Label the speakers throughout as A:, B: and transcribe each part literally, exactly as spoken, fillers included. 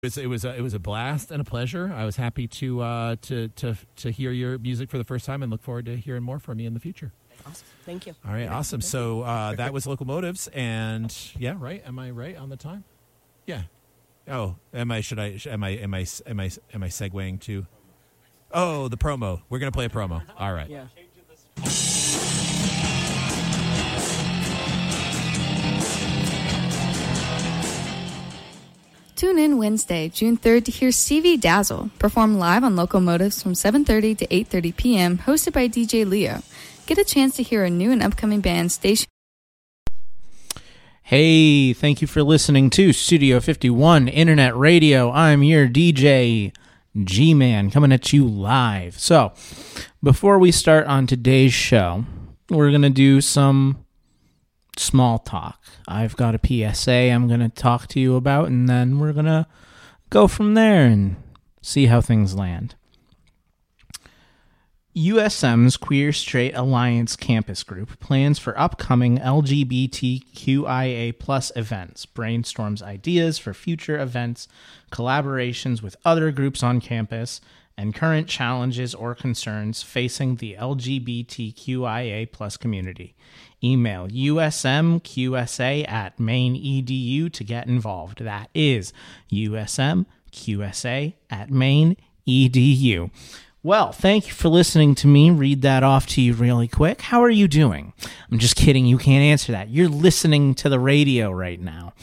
A: It was it was a, it was a blast and a pleasure. I was happy to uh, to to to hear your music for the first time and look forward to hearing more from you in the future.
B: Awesome. Thank you.
A: All right, awesome. So uh, that was Locomotives, and yeah, right. Am I right on the time? Yeah. Oh, am I? Should I? Am I? Am I? Am I? Am I segueing to? Oh, the promo. We're gonna play a promo. All right.
B: Yeah.
C: Tune in Wednesday, June third to hear Stevie Dazzle perform live on Locomotives from seven thirty to eight thirty p.m. hosted by D J Leo. Get a chance to hear a new and upcoming band station.
D: Hey, thank you for listening to Studio fifty-one Internet Radio. I'm your D J G-Man coming at you live. So, before we start on today's show, we're going to do some small talk. I've got a P S A I'm going to talk to you about, and then we're going to go from there and see how things land. U S M's Queer Straight Alliance Campus Group plans for upcoming L G B T Q I A plus events, brainstorms ideas for future events, collaborations with other groups on campus, and current challenges or concerns facing the L G B T Q I A plus community. Email U S M Q S A at maine E D U to get involved. That is U S M Q S A at maine E D U. Well, thank you for listening to me read that off to you really quick. How are you doing? I'm just kidding. You can't answer that. You're listening to the radio right now.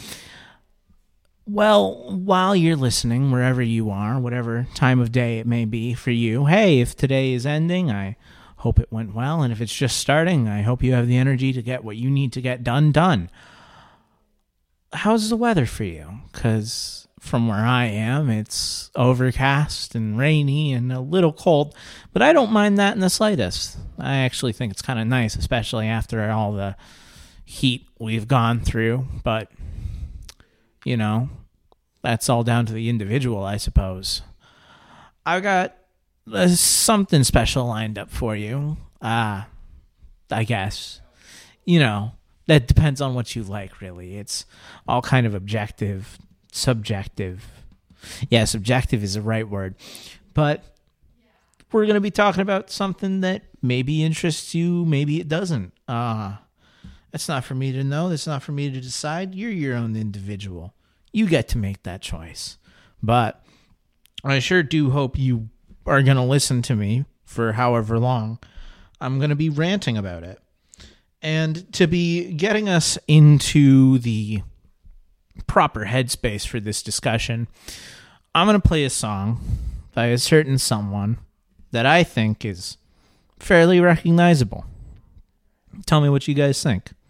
D: Well, while you're listening, wherever you are, whatever time of day it may be for you, hey, if today is ending, I hope it went well. And if it's just starting, I hope you have the energy to get what you need to get done, done. How's the weather for you? Because from where I am, it's overcast and rainy and a little cold, but I don't mind that in the slightest. I actually think it's kind of nice, especially after all the heat we've gone through. But, you know, that's all down to the individual, I suppose. I've got uh, something special lined up for you. Ah, uh, I guess. You know, that depends on what you like, really. It's all kind of objective, subjective. Yeah, subjective is the right word. But we're going to be talking about something that maybe interests you, maybe it doesn't. Uh, that's not for me to know. That's not for me to decide. You're your own individual. You get to make that choice. But I sure do hope you are going to listen to me for however long I'm going to be ranting about it. And to be getting us into the proper headspace for this discussion, I'm going to play a song by a certain someone that I think is fairly recognizable. Tell me what you guys think.